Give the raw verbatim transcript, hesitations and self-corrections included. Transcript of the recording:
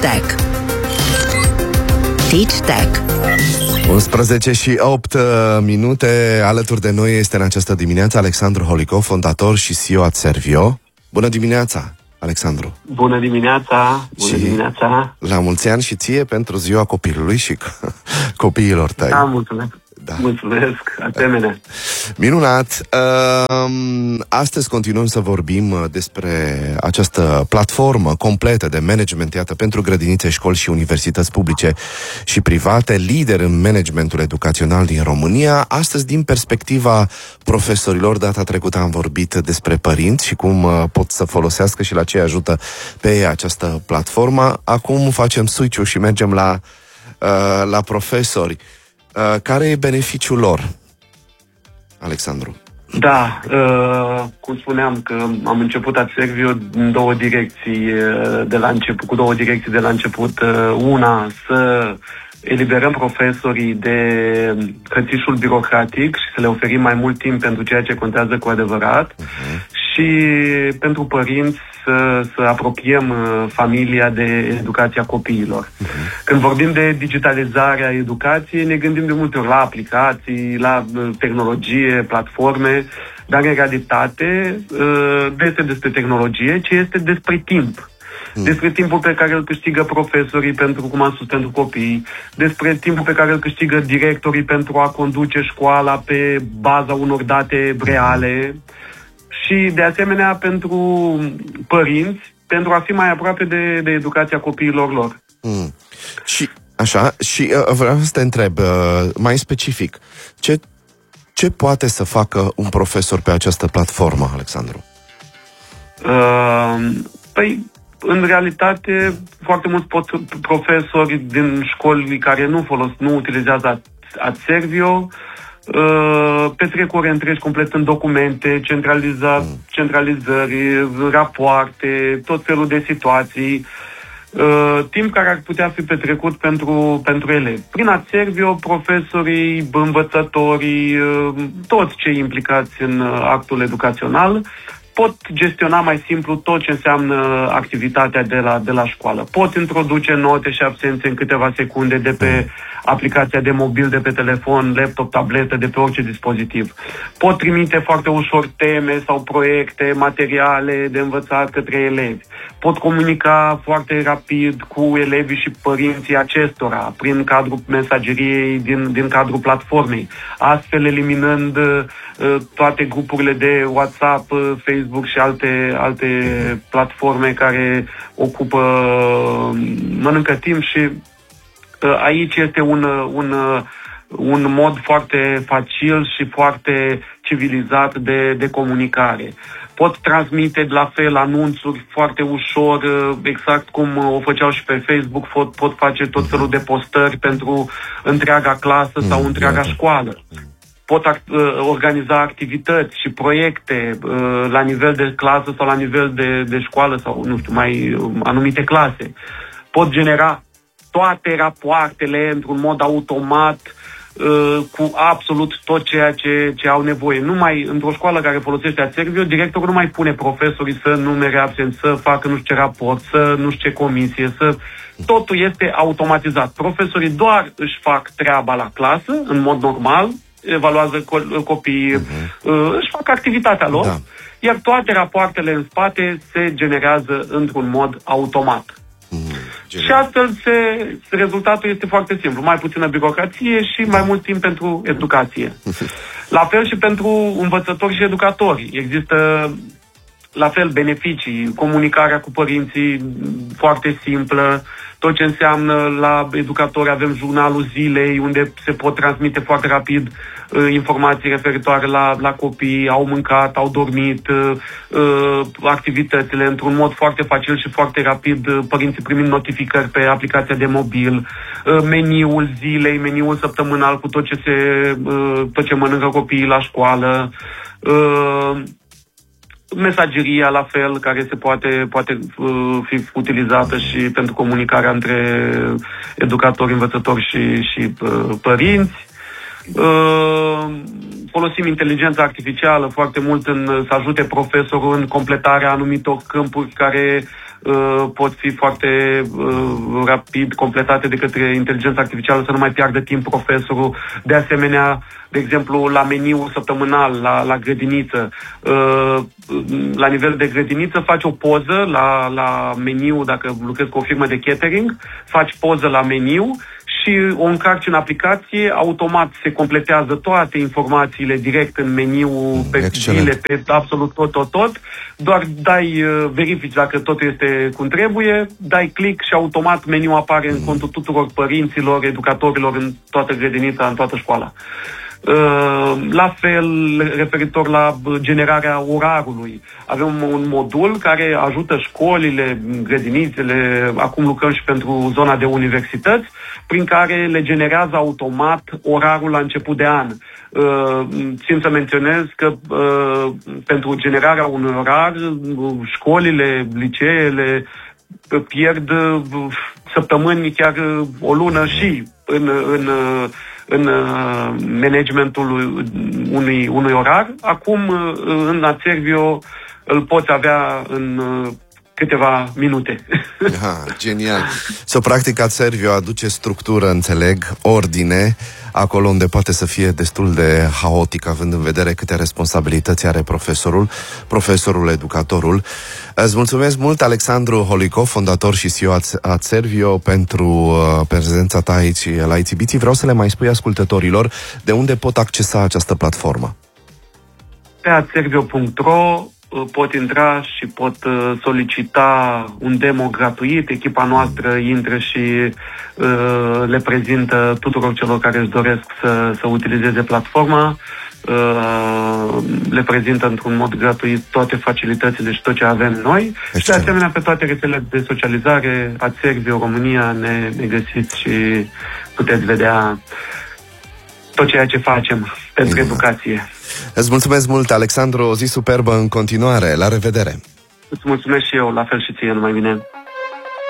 Tech. Teach Tech. unsprezece și opt minute. Alături de noi este în această dimineață Alexandru Holicov, fondator și C E O at Servio. Bună dimineața, Alexandru! Bună dimineața! Bună și dimineața! La mulți ani și ție pentru ziua copilului și copiilor tăi. Da, mulțumesc! Da. Mulțumesc, asemenea. Minunat! Astăzi continuăm să vorbim despre această platformă completă de management, iată, pentru grădinițe, școli și universități publice și private, lider în managementul educațional din România. Astăzi, din perspectiva profesorilor, data trecută am vorbit despre părinți și cum pot să folosească și la ce ajută pe ei această platformă. Acum facem switch-ul și mergem la, la profesori. Uh, care e beneficiul lor, Alexandru? Da, uh, cum spuneam că am început at Servio în două direcții uh, de la început, cu două direcții de la început. Uh, una, să eliberăm profesorii de hățișul birocratic și să le oferim mai mult timp pentru ceea ce contează cu adevărat. Uh-huh. Și pentru părinți să, să apropiem uh, familia de educația copiilor. Uh-huh. Când vorbim de digitalizarea educației, ne gândim de multe ori la aplicații, la uh, tehnologie, platforme, dar în realitate uh, nu este despre tehnologie, ci este despre timp. Hmm. Despre timpul pe care îl câștigă profesorii pentru, cum am spus, pentru copii, despre timpul pe care îl câștigă directorii pentru a conduce școala pe baza unor date reale și, de asemenea, pentru părinți, pentru a fi mai aproape de, de educația copiilor lor. Hmm. Și, așa, și uh, vreau să te întreb uh, mai specific, ce, ce poate să facă un profesor pe această platformă, Alexandru? Uh, păi, în realitate, foarte mulți pot, profesori din școli care nu folos, nu utilizează at Servio, uh, petrec ore întregi completând documente, centraliza, mm. centralizări, rapoarte, tot felul de situații, uh, timp care ar putea fi petrecut pentru, pentru elevi. Prin at Servio, profesorii, învățătorii, uh, toți cei implicați în uh, actul educațional pot gestiona mai simplu tot ce înseamnă activitatea de la, de la școală. Pot introduce note și absențe în câteva secunde de pe aplicația de mobil, de pe telefon, laptop, tabletă, de pe orice dispozitiv. Pot trimite foarte ușor teme sau proiecte, materiale de învățat către elevi. Pot comunica foarte rapid cu elevii și părinții acestora prin cadrul mesageriei din, din cadrul platformei, astfel eliminând uh, toate grupurile de WhatsApp, uh, Facebook și alte, alte platforme care ocupă, uh, mănâncă timp și uh, aici este un, un, un mod foarte facil și foarte civilizat de, de comunicare. Pot transmite la fel anunțuri foarte ușor, exact cum o făceau și pe Facebook, pot, pot face tot felul de postări pentru întreaga clasă sau întreaga școală. Pot act, organiza activități și proiecte la nivel de clasă sau la nivel de, de școală sau, nu știu, mai anumite clase. Pot genera toate rapoartele într-un mod automat, cu absolut tot ceea ce, ce au nevoie. Numai într-o școală care folosește at Servio, directorul nu mai pune profesorii să numere absent, să facă nu știu ce raport, să nu știu ce comisie, să... Totul este automatizat. Profesorii doar își fac treaba la clasă, în mod normal, evaluează co- copiii, uh-huh. își fac activitatea lor, da. Iar toate rapoartele în spate se generează într-un mod automat. Mm, și astfel se, rezultatul este foarte simplu. Mai puțină birocrație și mai mult timp pentru educație. La fel și pentru învățători și educatori. Există la fel beneficii, comunicarea cu părinții foarte simplă, tot ce înseamnă la educatori avem jurnalul zilei unde se pot transmite foarte rapid uh, informații referitoare la, la copii, au mâncat, au dormit, uh, uh, activitățile într-un mod foarte facil și foarte rapid, uh, părinții primind notificări pe aplicația de mobil, uh, meniul zilei, meniul săptămânal cu tot ce, se, uh, tot ce mănâncă copiii la școală, uh, mesageria la fel, care se poate, poate uh, fi utilizată și pentru comunicarea între educatori, învățători și, și uh, părinți. Uh, folosim inteligența artificială foarte mult în să ajute profesorul în completarea anumitor câmpuri care uh, pot fi foarte uh, rapid completate de către inteligența artificială, să nu mai piardă timp profesorul. De asemenea, de exemplu, la meniul săptămânal, la, la grădiniță, uh, la nivel de grădiniță, faci o poză la, la meniu, dacă lucrezi cu o firmă de catering, faci poză la meniu și o încarci în aplicație, automat se completează toate informațiile direct în meniu, pe zile, pe absolut tot, tot, tot. Doar dai, verifici dacă totul este cum trebuie, dai click și automat meniul apare în contul tuturor părinților, educatorilor în toată grădinița, în toată școala. La fel, referitor la generarea orarului, avem un modul care ajută școlile, grădinițele, acum lucrăm și pentru zona de universități, prin care le generează automat orarul la început de an. Țin să menționez că pentru generarea unui orar, școlile, liceele pierd săptămâni, chiar o lună și în, în în managementul unui, unui orar. Acum, în Acervio, îl poți avea în câteva minute. Ha, genial. So, practic, Acervio aduce structură, înțeleg, ordine, acolo unde poate să fie destul de haotic, având în vedere câte responsabilități are profesorul, profesorul, educatorul. Îți mulțumesc mult, Alexandru Holicov, fondator și C E O Acervio, pentru uh, prezența ta aici la I T B T. Vreau să le mai spui ascultătorilor de unde pot accesa această platformă. Pe acervio punct ro pot intra și pot solicita un demo gratuit. Echipa noastră intră și uh, le prezintă tuturor celor care își doresc să, să utilizeze platforma. Uh, le prezintă într-un mod gratuit toate facilitățile și tot ce avem noi. Excellent. Și de asemenea pe toate rețelele de socializare, Acervio România, ne, ne găsiți și puteți vedea tot ceea ce facem pentru mm. educație. Îți mulțumesc mult, Alexandru, o zi superbă în continuare. La revedere! Îți mulțumesc și eu, la fel și ție, numai bine!